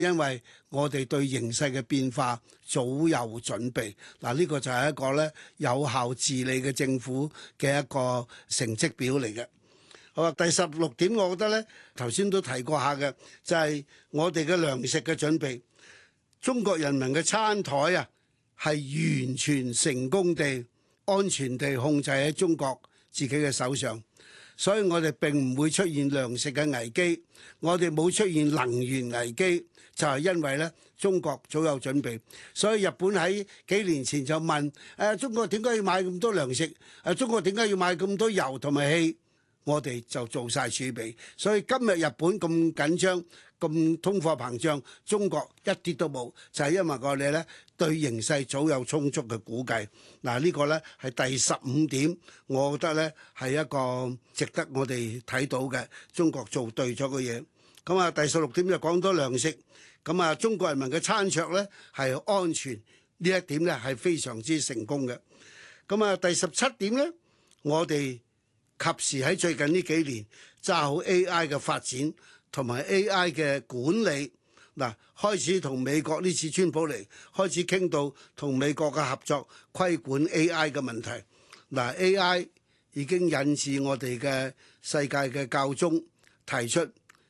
因為我哋對形勢嘅變化早有準備。嗱，呢個就係一個咧有效治理嘅政府嘅一個成績表嚟嘅。好啊，第16點，我覺得咧頭先都提過下嘅，就係我哋嘅糧食嘅準備。中國人民嘅餐台啊，係完全成功地、安全地控制喺中國自己嘅手上，所以我哋並唔會出現糧食嘅危機，我哋冇出現能源危機，就係因為咧中國早有準備。所以日本喺幾年前就問：中國點解要買咁多糧食？中國點解要買咁多油同埋氣？我哋就做晒儲備。所以今日日本咁緊張、咁通貨膨脹，中國一啲都冇，就係因為我哋咧對形勢早有充足嘅估計。嗱，呢個咧係第15點，我覺得咧係一個值得我哋睇到嘅中國做對咗嘅嘢。咁啊，第16點就講多糧食。咁啊，中國人民嘅餐桌咧係安全，呢一點咧係非常之成功嘅。咁啊，第17點咧，我哋及時喺最近呢幾年揸好 AI 嘅發展同埋 AI 嘅管理。嗱，開始同美國呢次川普嚟開始傾到同美國嘅合作規管 AI 嘅問題。嗱，AI 已經引致我哋嘅世界嘅教宗提出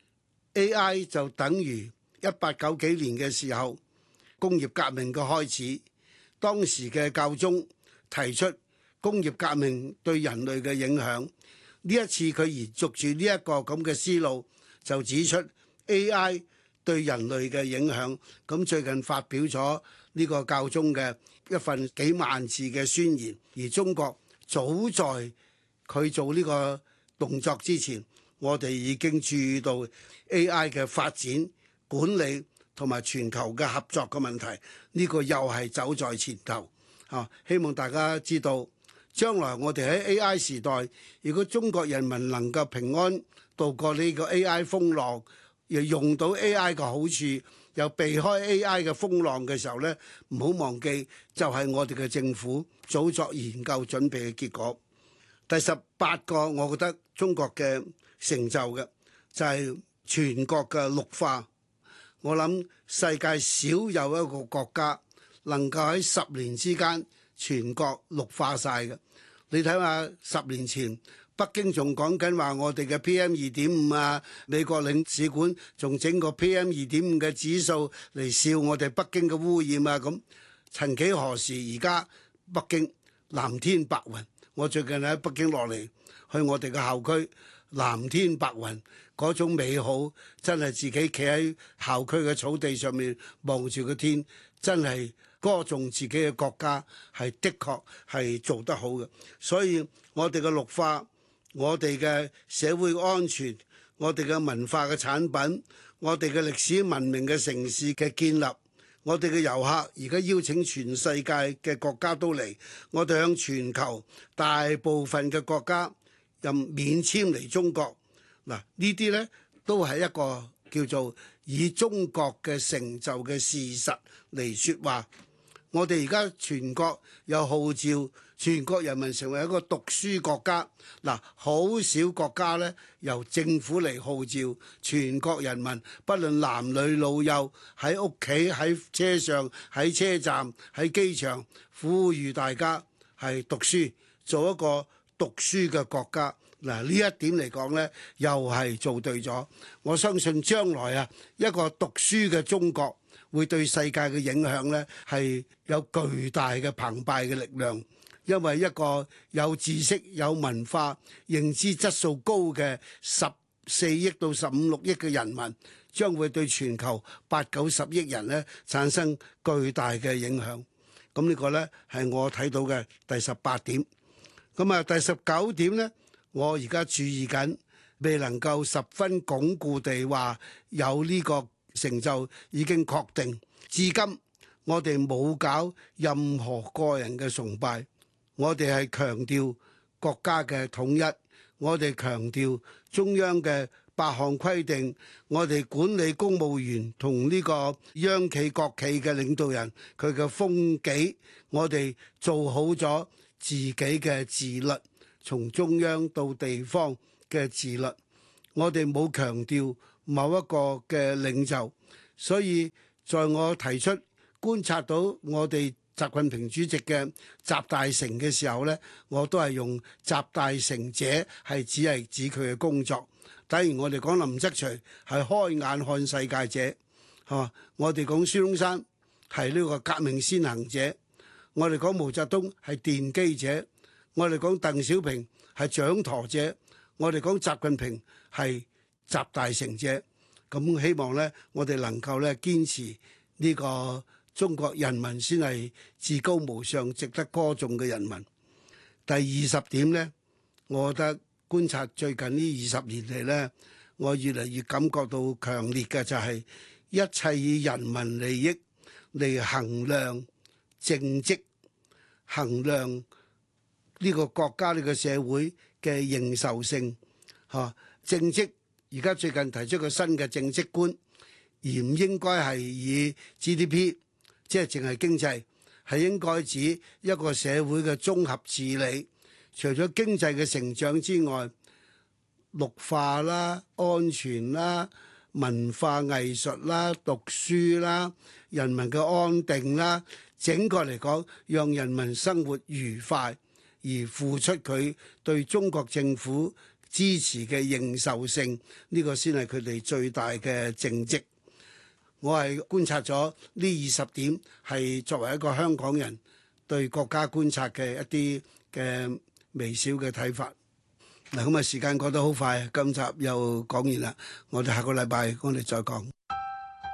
AI 就等於1890幾年嘅時候工業革命嘅開始，當時嘅教宗提出工業革命對人類嘅影響。呢一次佢延續住呢一個咁嘅思路，就指出 AI 對人類嘅影響。咁最近發表咗呢個教宗嘅一份幾萬字嘅宣言，而中國早在佢做呢個動作之前，我哋已經注意到 AI 嘅發展、管理同埋全球嘅合作嘅問題。呢個又係走在前頭。希望大家知道，將來我哋喺 AI 時代，如果中國人民能夠平安度過呢個 AI 風浪，又用到 AI 嘅好處，又避開 AI 嘅風浪嘅時候呢，唔好忘記就係我哋嘅政府早作研究準備嘅結果。第18個，我覺得中國嘅成就嘅就係全國嘅綠化。我諗世界少有一個國家能夠喺10年之間全國綠化晒嘅。你睇下10年前北京仲講緊話我哋嘅 PM2.5啊，美國領事館仲整個 PM2.5嘅指數嚟笑我哋北京嘅污染啊。咁曾幾何時，而家北京藍天白雲。我最近喺北京落嚟，去我哋嘅校區，藍天白雲嗰種美好，真係自己企喺校區嘅草地上面望住個天，真係歌頌自己嘅國家，係的確係做得好嘅。所以我哋嘅綠化，我哋嘅社會安全，我哋嘅文化嘅產品，我哋嘅歷史文明嘅城市嘅建立，我哋嘅遊客而家邀請全世界嘅國家都嚟，我哋向全球大部分嘅國家任免簽嚟中國。嗱，呢啲呢都係一個叫做以中國嘅成就嘅事實嚟說話。我哋而家全國有號召全國人民成為一個讀書國家。嗱，好少國家呢由政府嚟號召全國人民，不論男女老幼，喺屋企、喺車上、喺車站、喺機場，呼籲大家係讀書，做一個讀書嘅國家。嗱，呢一點嚟講呢，又係做對咗。我相信將來啊，一個讀書嘅中國會對世界嘅影響呢係有巨大嘅澎湃嘅力量。因為一個有知識、有文化、認知質素高嘅14億到15、16億嘅人民，將會對全球8、90億人呢產生巨大嘅影響。咁呢個呢係我睇到嘅第18點。咁啊，第19點呢，我而家注意緊，未能夠十分鞏固地話有呢個成就已經確定。至今我哋冇搞任何個人嘅崇拜，我哋係強調國家嘅統一，我哋強調中央嘅8項規定，我哋管理公務員同呢個央企國企嘅領導人佢嘅風紀，我哋做好咗自己嘅自律，從中央到地方嘅自律，我哋冇強調某一個嘅領袖， 所以在我提出觀察到我哋習近平主席嘅集大成嘅時候呢，我都係用集大成者係指佢嘅工作。等於我哋講林則徐係開眼看世界者，我哋講孫中山係呢個革命先行者，我哋講毛澤東係奠基者，我哋講鄧小平係掌舵者，我哋講習近平係集大成者。咁希望呢，我哋能夠咧堅持呢個中國人民先係至高無上、值得歌頌嘅人民。第20點呢，我覺得觀察最近呢20年嚟呢，我越嚟越感覺到強烈嘅就係一切以人民利益嚟衡量政績，衡量呢個國家呢個社會嘅認受性。政績而家最近提出個新嘅政績觀，而唔應該係以 GDP。即係淨係經濟，係應該指一個社會嘅綜合治理。除咗經濟嘅成長之外，綠化啦、安全啦、文化藝術啦、讀書啦、人民嘅安定啦，整個嚟講，讓人民生活愉快，而付出佢對中國政府支持嘅認受性，呢個先係佢哋最大嘅政績。我係觀察咗呢20點，係作為一個香港人對國家觀察嘅一啲嘅微小嘅睇法。嗱，咁啊時間過得好快，今集又講完啦，我哋下個禮拜我哋再講。